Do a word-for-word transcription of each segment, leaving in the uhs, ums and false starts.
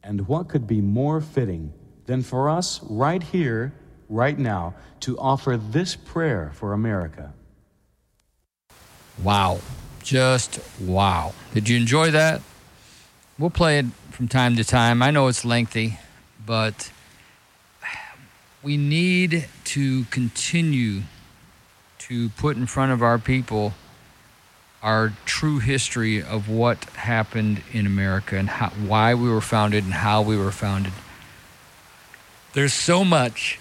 And what could be more fitting than for us right here, right now, to offer this prayer for America? Wow. Just wow. Did you enjoy that? We'll play it from time to time. I know it's lengthy, but we need to continue to put in front of our people our true history of what happened in America and how, why we were founded and how we were founded. There's so much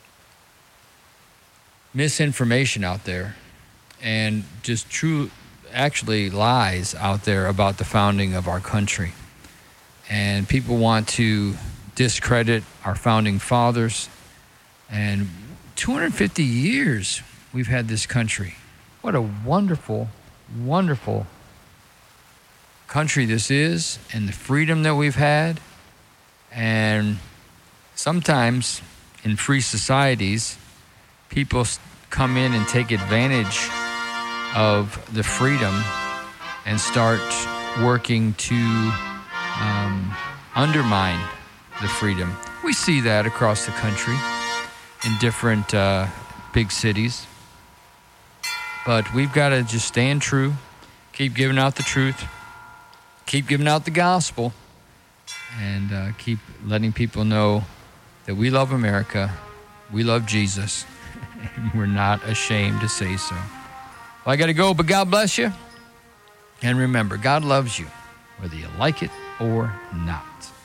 misinformation out there and just true, actually lies out there about the founding of our country. And people want to discredit our founding fathers. And two hundred fifty years we've had this country. What a wonderful, wonderful country this is, and the freedom that we've had. And sometimes in free societies, people come in and take advantage of the freedom and start working to um, undermine the freedom. We see that across the country in different uh, big cities. But we've got to just stand true, keep giving out the truth, keep giving out the gospel, and uh, keep letting people know that we love America, we love Jesus, and we're not ashamed to say so. Well, I got to go, but God bless you. And remember, God loves you, whether you like it or not.